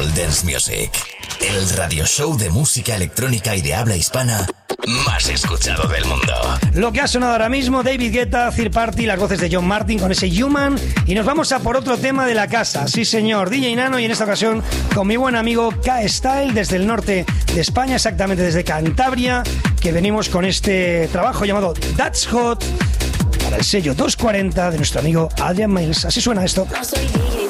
All Dance Music, el radio show de música electrónica y de habla hispana más escuchado del mundo. Lo que ha sonado ahora mismo, David Guetta, Third Party, las voces de John Martin con ese Human, y nos vamos a por otro tema de la casa. Sí señor, DJ Nano, y en esta ocasión con mi buen amigo K-Style desde el norte de España, exactamente desde Cantabria, que venimos con este trabajo llamado That's Hot para el sello 240 de nuestro amigo Adrian Miles. Así suena esto. No soy DJ,